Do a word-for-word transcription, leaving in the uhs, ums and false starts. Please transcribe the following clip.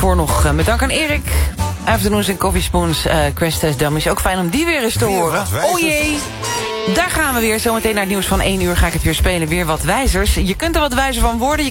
Voor nog uh, met dank aan Erik. Afternoons en Coffee Spoons, uh, Crash Test Dummies. Ook fijn om die weer eens te weer horen. Oh jee! Daar gaan we weer. Zometeen naar het nieuws van één uur ga ik het weer spelen. Weer wat wijzers. Je kunt er wat wijzer van worden. Je